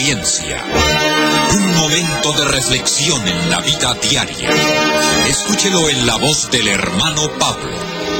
Ciencia. Un momento de reflexión en la vida diaria. Escúchelo en la voz del hermano Pablo.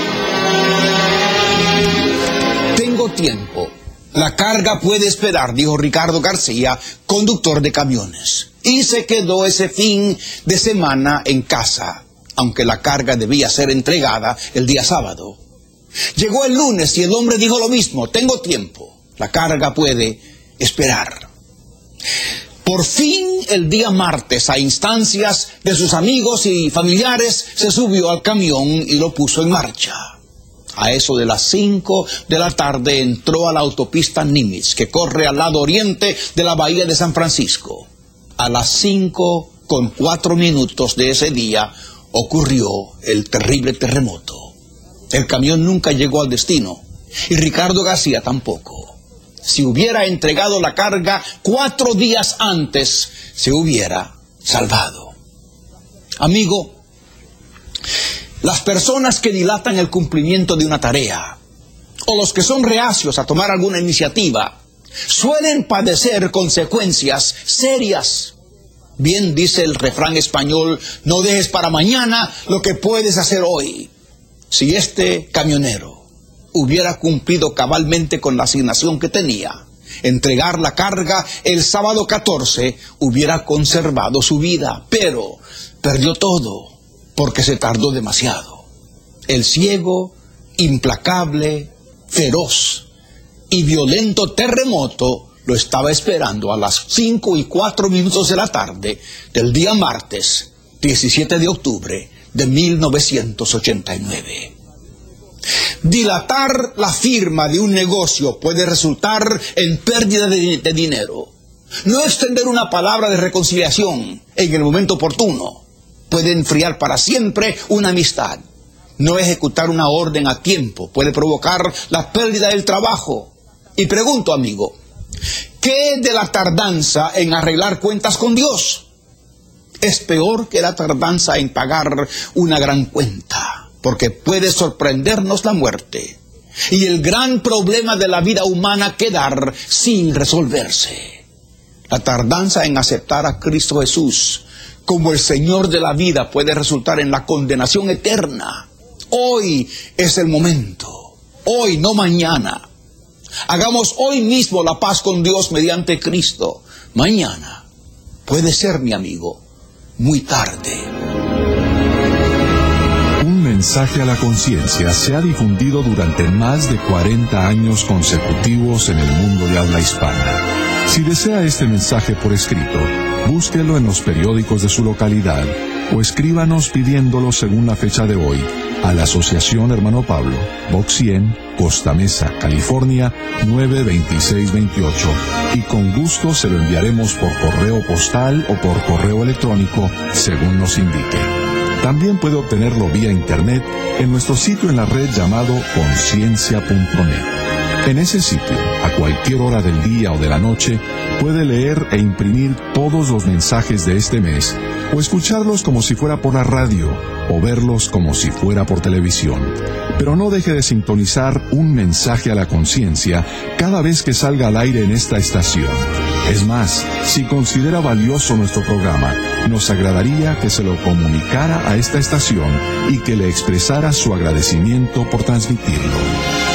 Tengo tiempo. La carga puede esperar, dijo Ricardo García, conductor de camiones. Y se quedó ese fin de semana en casa, aunque la carga debía ser entregada el día sábado. Llegó el lunes y el hombre dijo lo mismo: tengo tiempo. La carga puede esperar. Por fin, el día martes, a instancias de sus amigos y familiares, se subió al camión y lo puso en marcha. A eso de las 5 de la tarde entró a la autopista Nimitz, que corre al lado oriente de la bahía de San Francisco. A las 5:04 de ese día ocurrió el terrible terremoto. El camión nunca llegó al destino, y Ricardo García tampoco. Si hubiera entregado la carga 4 días antes, se hubiera salvado. Amigo, las personas que dilatan el cumplimiento de una tarea, o los que son reacios a tomar alguna iniciativa, suelen padecer consecuencias serias. Bien dice el refrán español: no dejes para mañana lo que puedes hacer hoy. Si este camionero hubiera cumplido cabalmente con la asignación que tenía, entregar la carga el sábado 14, hubiera conservado su vida, pero perdió todo porque se tardó demasiado. El ciego, implacable, feroz y violento terremoto lo estaba esperando a las 5:04 de la tarde del día martes 17 de octubre de 1989. Dilatar la firma de un negocio puede resultar en pérdida de dinero. No extender una palabra de reconciliación en el momento oportuno puede enfriar para siempre una amistad. No ejecutar una orden a tiempo puede provocar la pérdida del trabajo. Y pregunto, amigo, ¿qué de la tardanza en arreglar cuentas con Dios? Es peor que la tardanza en pagar una gran cuenta, porque puede sorprendernos la muerte y el gran problema de la vida humana quedar sin resolverse. La tardanza en aceptar a Cristo Jesús como el Señor de la vida puede resultar en la condenación eterna. Hoy es el momento, hoy, no mañana. Hagamos hoy mismo la paz con Dios mediante Cristo. Mañana puede ser, mi amigo, muy tarde. Un mensaje a la conciencia se ha difundido durante más de 40 años consecutivos en el mundo de habla hispana. Si desea este mensaje por escrito, búsquelo en los periódicos de su localidad o escríbanos pidiéndolo según la fecha de hoy a la Asociación Hermano Pablo, Box 100, Costa Mesa, California, 92628, y con gusto se lo enviaremos por correo postal o por correo electrónico, según nos indique. También puede obtenerlo vía internet en nuestro sitio en la red llamado conciencia.net. En ese sitio, a cualquier hora del día o de la noche, puede leer e imprimir todos los mensajes de este mes, o escucharlos como si fuera por la radio, o verlos como si fuera por televisión. Pero no deje de sintonizar un mensaje a la conciencia cada vez que salga al aire en esta estación. Es más, si considera valioso nuestro programa, nos agradaría que se lo comunicara a esta estación y que le expresara su agradecimiento por transmitirlo.